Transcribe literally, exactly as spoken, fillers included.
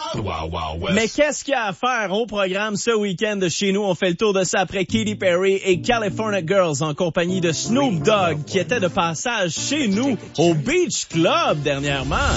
Wow, wow, West. Mais qu'est-ce qu'il y a à faire au programme ce week-end de chez nous? On fait le tour de ça après Katy Perry et California Girls en compagnie de Snoop Dogg qui était de passage chez nous au Beach Club dernièrement.